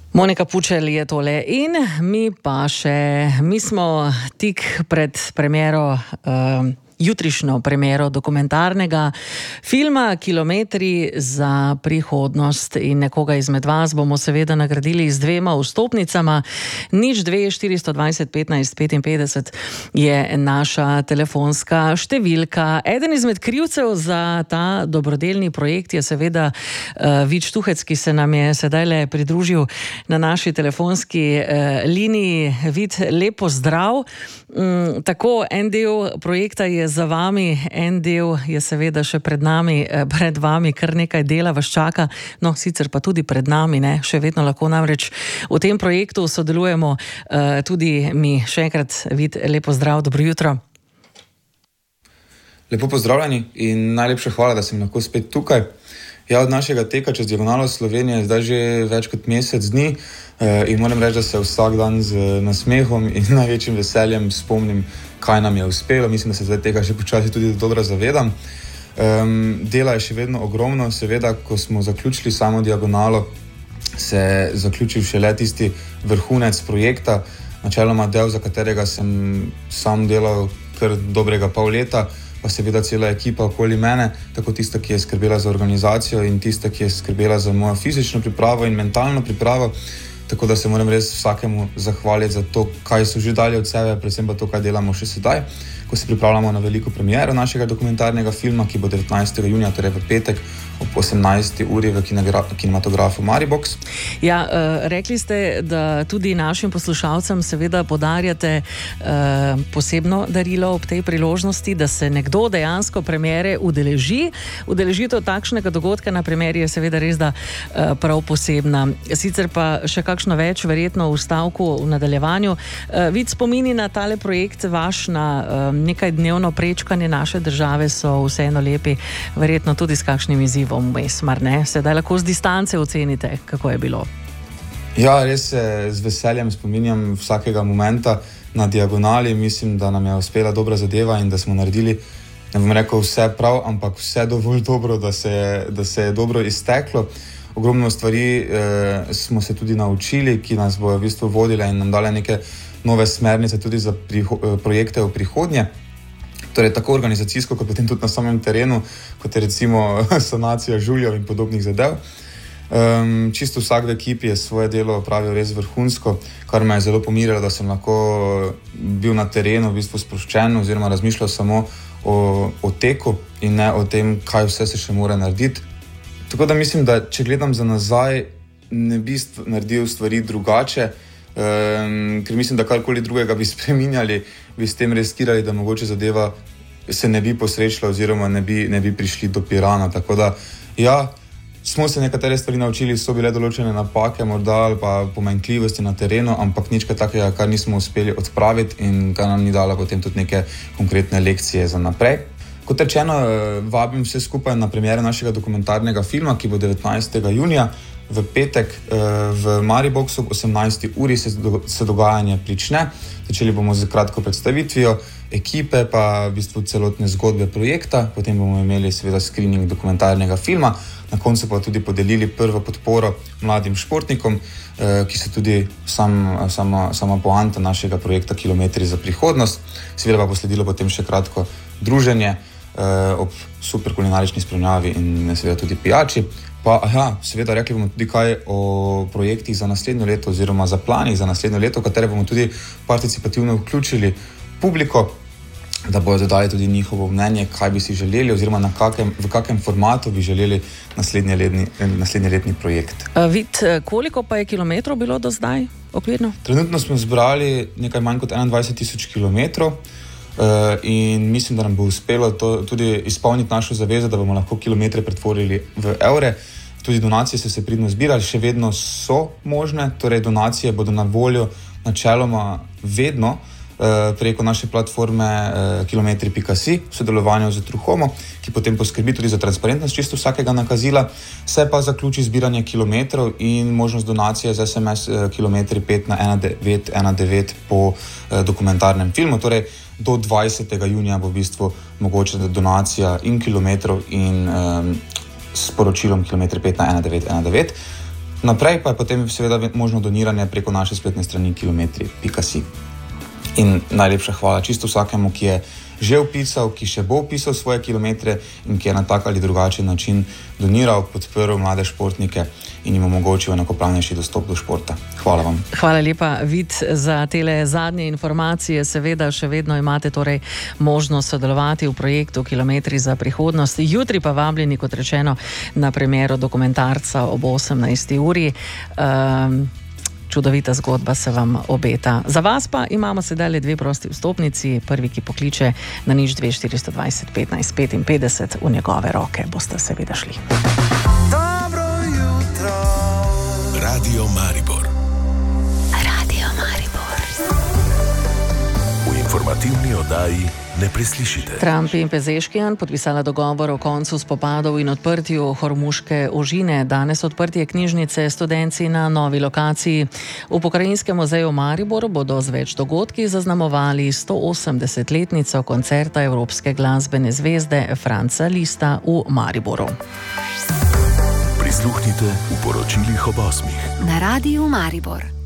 Monika Pučelj je tole in mi smo tik pred premiero, jutrišnjo premiero dokumentarnega filma Kilometri za prihodnost in nekoga izmed vas bomo seveda nagradili z 2 vstopnicama. 02 420 15 55 je naša telefonska številka. Eden izmed krivcev za ta dobrodelni projekt je seveda Vid Štuhec, ki se nam je sedajle pridružil na naši telefonski liniji. Vid, lepo zdrav. Tako, en del projekta je za vami, en del je seveda še pred nami, pred vami kar nekaj dela vas čaka, no sicer pa tudi pred nami, ne, še vedno lahko namreč v tem projektu sodelujemo tudi mi. Še enkrat, Vid, lepo zdrav, dobro jutro. Lepo pozdravljeni in najlepša hvala, da sem lahko spet tukaj. Ja, od našega teka čez diagonalo Slovenije zdaj že več kot mesec dni in moram reči, da se vsak dan z nasmehom in največjim veseljem spomnim, kaj nam je uspelo. Mislim, da se zdaj tega že počasi tudi dobro zavedam. Dela je še vedno ogromno, seveda, ko smo zaključili samo diagonalo, se je zaključil šele tisti vrhunec projekta, načeloma del, za katerega sem sam delal kar dobrega pol leta, pa seveda cela ekipa okoli mene, tako tista, ki je skrbela za organizacijo in tista, ki je skrbela za mojo fizično pripravo in mentalno pripravo, tako da se moram res vsakemu zahvaliti za to, kaj so že dali od sebe, predvsem pa to, kaj delamo še sedaj, ko se pripravljamo na veliko premiero našega dokumentarnega filma, ki bo 19. junija, torej v petek, ob 18. uri v kinematografu Maribox. Ja, rekli ste, da tudi našim poslušalcem seveda podarjate posebno darilo ob tej priložnosti, da se nekdo dejansko premiere udeleži. Udeležitev takšnega dogodka na premieri je seveda res da prav posebna. Sicer pa še kakšno več verjetno v stavku v nadaljevanju. Vid, spomini na tale projekt vaš, na nekaj dnevno prečkanje naše države so vseeno lepi, verjetno tudi s kakšnim izzivom vmes, mar ne? Sedaj lahko z distance ocenite, kako je bilo. Ja, res se z veseljem spominjam vsakega momenta na diagonali. Mislim, da nam je uspela dobra zadeva in da smo naredili, ne bom rekel vse prav, ampak vse dovolj dobro, da se je dobro izteklo. Ogromno stvari smo se tudi naučili, ki nas bojo v bistvu vodile in nam dale neke nove smernice tudi za projekte v prihodnje. Torej, tako organizacijsko, kot potem tudi na samem terenu, kot je recimo sanacija žuljev in podobnih zadev. Čisto vsak v ekipi je svoje delo opravil res vrhunsko, kar me je zelo pomirilo, da sem lahko bil na terenu v bistvu sproščen oziroma razmišljal samo o teku in ne o tem, kaj vse se še mora narediti. Tako da mislim, da če gledam za nazaj, ne bi naredil stvari drugače, ker mislim, da karkoli drugega bi spreminjali, bi s tem riskirali, da mogoče zadeva se ne bi posrečila oziroma ne bi prišli do Pirana. Tako da, ja, smo se nekatere stvari naučili, so bile določene napake morda ali pa pomanjkljivosti na terenu, ampak nič takega, kar nismo uspeli odpraviti in kar nam ni dala potem tudi neke konkretne lekcije za naprej. Kot rečeno, vabim vse skupaj na premiero našega dokumentarnega filma, ki bo 19. junija v petek v Mariboxu, 18. uri se dogajanje prične. Začeli bomo z kratko predstavitvijo ekipe, pa v bistvu celotne zgodbe projekta, potem bomo imeli seveda screening dokumentarnega filma, na koncu pa tudi podelili prvo podporo mladim športnikom, ki so tudi sama poanta našega projekta Kilometri za prihodnost. Seveda pa bo sledilo potem še kratko druženje ob super kulinarični spremljavi in seveda tudi pijači. Pa seveda rekli bomo tudi kaj o projektih za naslednjo leto oziroma za planih za naslednjo leto, v katere bomo tudi participativno vključili publiko, da bodo dodali tudi njihovo mnenje, kaj bi si želeli oziroma v kakem formatu bi želeli naslednji letni projekt. Vid, koliko pa je kilometrov bilo do zdaj okvirno? Trenutno smo zbrali nekaj manj kot 21.000 kilometrov. In mislim, da nam bo uspelo to tudi izpolniti našo zavezo, da bomo lahko kilometre pretvorili v evre. Tudi donacije so se pridno zbirali, še vedno so možne, torej donacije bodo na voljo načeloma vedno preko naše platforme kilometri.si v sodelovanju z Truhomo, ki potem poskrbi tudi za transparentnost čisto vsakega nakazila. Se pa zaključi zbiranje kilometrov in možnost donacije z SMS kilometri 5 na 1919 po dokumentarnem filmu. Torej, do 20. junija bo v bistvu mogoče donacija in kilometrov in sporočilom kilometri 5 na 1919. Naprej pa je potem seveda možno doniranje preko naše spletne strani kilometri.si. In najlepša hvala čisto vsakemu, ki je že vpisal, ki še bo vpisal svoje kilometre in ki je na tak ali drugačen način doniral, podprl mlade športnike in jim omogočil enakopravnejši dostop do športa. Hvala vam. Hvala lepa, Vid, za tele zadnje informacije. Seveda še vedno imate torej možnost sodelovati v projektu Kilometri za prihodnost. Jutri pa vabljeni, kot rečeno, na premiero dokumentarca ob 18. uri. Čudovita zgodba se vam obeta. Za vas pa imamo sedaj le 2 prosti vstopnici. Prvi, ki pokliče na 02 420 15 55 v njegove roke, boste seveda šli. Dobro jutro. Radio Maribor. Radio Maribor. V informativni oddaji ne preslišite. Trump in Pezeškijan podpisala dogovor o koncu spopadov in odprtju Hormuške ožine. Danes odprtje knjižnice Studenci na novi lokaciji. V Pokrajinskem muzeju Maribor bodo z več dogodki zaznamovali 180-letnico koncerta Evropske glasbene zvezde Franca Lista v Mariboru. Prisluhnite v poročilih ob 8. Na Radiu Maribor.